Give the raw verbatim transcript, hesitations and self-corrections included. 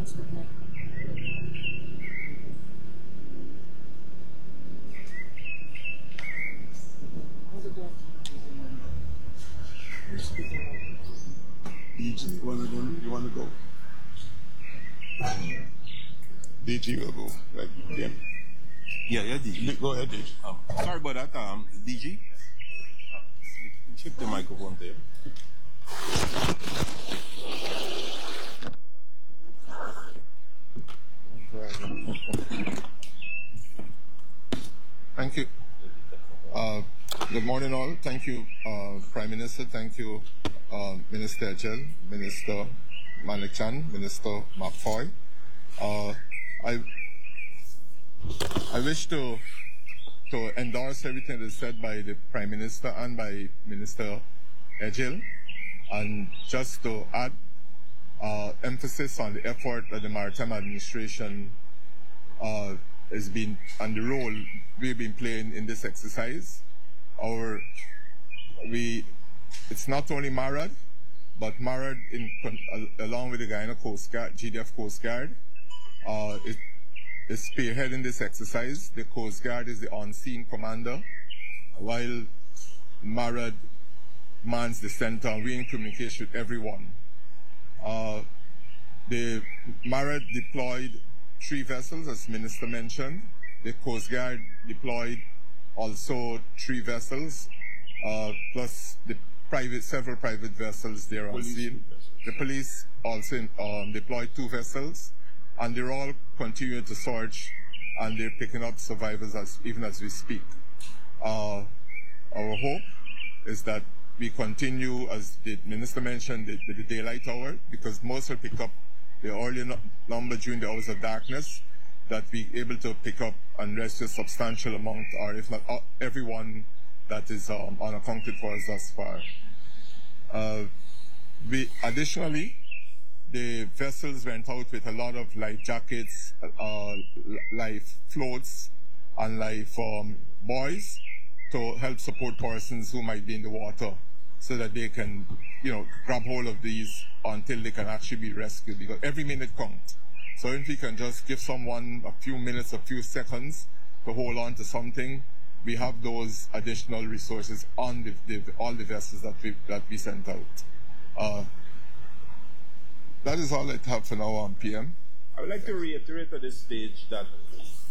D G, you wanna go? You wanna go? D G will go. Like them. Yeah, yeah, D G. Go ahead, D G. Um, sorry about that, um, D G. Shift the microphone there. Thank you. Uh, good morning, all. Thank you, uh, Prime Minister. Thank you, uh, Minister Ejel, Minister Manichan, Minister McFoy. Uh, I I wish to to endorse everything that is said by the Prime Minister and by Minister Ejel, and just to add uh, emphasis on the effort that the Maritime Administration uh, has been and the role we've been playing in this exercise. Our we it's not only MARAD, but MARAD in along with the Guyana Coast Guard, G D F Coast Guard, uh, it is spearheading this exercise. The Coast Guard is the on-scene commander, while MARAD mans the center, and we're in communication with everyone. Uh, the MARAD deployed three vessels, as Minister mentioned. The Coast Guard deployed also three vessels, uh, plus the private, several private vessels there on scene. The police also um, deployed two vessels, and they're all continuing to search, and they're picking up survivors as even as we speak. Uh, our hope is that we continue, as the Minister mentioned, the, the, the daylight hour, because most will pick up the early no- number during the hours of darkness, that we able to pick up and rescue a substantial amount, or if not uh, everyone that is um, unaccounted for us thus far. Uh, we additionally, the vessels went out with a lot of life jackets, uh, life floats, and life um, buoys to help support persons who might be in the water, so that they can, you know, grab hold of these until they can actually be rescued, because every minute counts. So if we can just give someone a few minutes, a few seconds to hold on to something, we have those additional resources on the, the, all the vessels that we that we sent out. Uh, that is all I have for now on P M. I would like to reiterate at this stage that